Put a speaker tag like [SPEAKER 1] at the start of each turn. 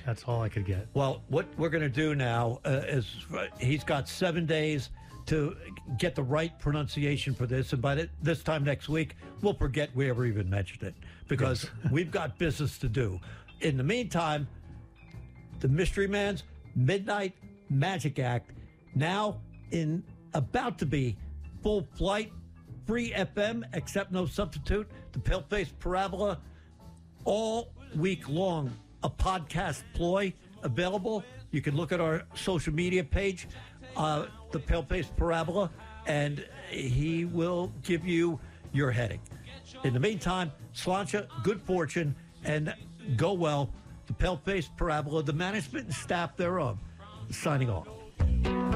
[SPEAKER 1] That's all I could get.
[SPEAKER 2] Well, what we're going to do now is he's got 7 days to get the right pronunciation for this, and by this time next week, we'll forget we ever even mentioned it because we've got business to do. In the meantime, the Mystery Man's Midnight Magic Act, now about to be full flight, free FM, except no substitute, the Pale-Faced Parabola, all week long, a podcast ploy available. You can look at our social media page, the Pale-Faced Parabola, and he will give you your heading. In the meantime, Sláinte, good fortune, and go well. The Pale-Faced Parabola, the management and staff thereof, signing off.